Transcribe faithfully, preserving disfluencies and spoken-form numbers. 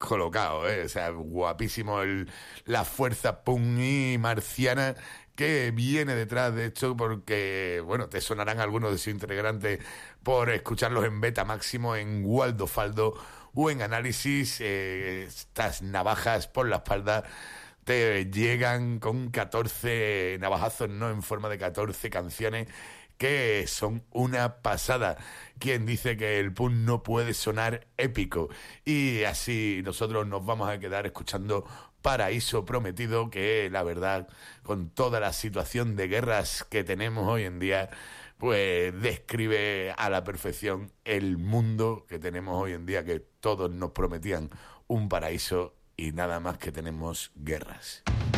colocado, ¿eh? O sea, guapísimo el, la fuerza punk y marciana que viene detrás de esto, porque, bueno, te sonarán algunos de sus integrantes por escucharlos en beta máximo, en Waldo Faldo o en Análisis. Eh, estas navajas por la espalda te llegan con catorce navajazos, no en forma de catorce canciones, que son una pasada. Quien dice que el punk no puede sonar épico? Y así nosotros nos vamos a quedar escuchando Paraíso Prometido, que la verdad, con toda la situación de guerras que tenemos hoy en día, pues describe a la perfección el mundo que tenemos hoy en día, que todos nos prometían un paraíso y nada más que tenemos guerras.